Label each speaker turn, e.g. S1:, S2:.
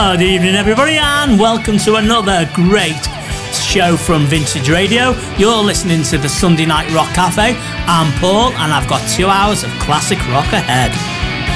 S1: Good evening, everybody, and welcome to another great show from Vintage Radio. You're listening to the Sunday Night Rock Cafe. I'm Paul, and I've got 2 hours of classic rock ahead.